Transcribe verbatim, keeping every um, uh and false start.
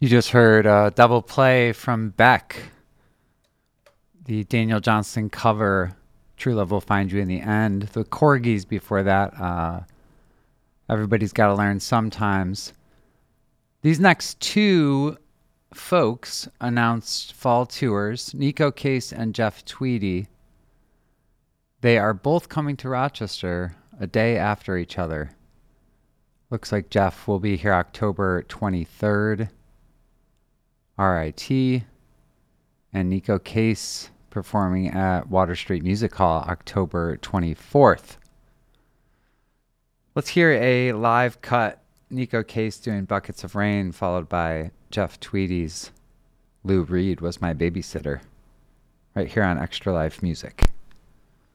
You just heard a double play from Beck, the Daniel Johnston cover, True Love Will Find You in the End. The Corgis before that, uh, Everybody's Gotta Learn Sometimes. These next two folks announced fall tours, Neko Case and Jeff Tweedy. They are both coming to Rochester a day after each other. Looks like Jeff will be here October twenty-third. R I T, and Neko Case performing at Water Street Music Hall October twenty-fourth. Let's hear a live cut. Neko Case doing Buckets of Rain, followed by Jeff Tweedy's Lou Reed Was My Babysitter, right here on Extra Life Music.